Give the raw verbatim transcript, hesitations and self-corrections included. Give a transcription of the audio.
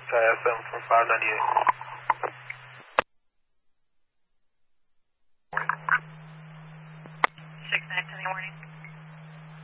uh, seven four five ninety-eight. six nine ten, morning.